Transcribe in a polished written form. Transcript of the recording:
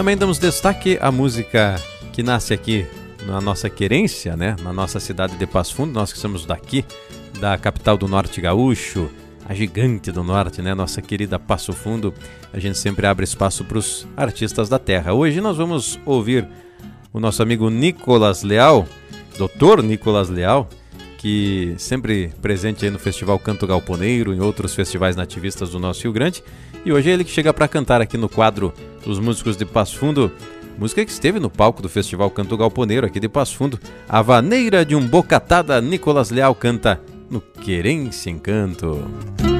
Também damos destaque à música que nasce aqui na nossa querência, né? Na nossa cidade de Passo Fundo, nós que somos daqui, da capital do Norte Gaúcho, a gigante do Norte, né? Nossa querida Passo Fundo. A gente sempre abre espaço para os artistas da terra. Hoje nós vamos ouvir o nosso amigo Nicolas Leal, Dr. Nicolas Leal, que sempre presente aí no Festival Canto Galponeiro, em outros festivais nativistas do nosso Rio Grande. E hoje é ele que chega para cantar aqui no quadro dos músicos de Passo Fundo, música que esteve no palco do Festival Canto Galponeiro aqui de Passo Fundo. A vaneira de um bocatada, Nicolas Leal canta No Querência Encanto.